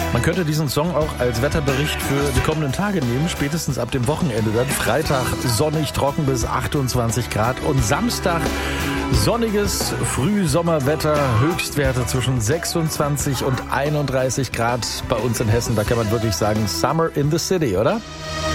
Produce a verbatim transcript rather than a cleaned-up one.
Man könnte diesen Song auch als Wetterbericht für die kommenden Tage nehmen, spätestens ab dem Wochenende dann. Freitag sonnig, trocken bis achtundzwanzig Grad und Samstag sonniges Frühsommerwetter, Höchstwerte zwischen sechsundzwanzig und einunddreißig Grad bei uns in Hessen. Da kann man wirklich sagen, Summer in the City, oder?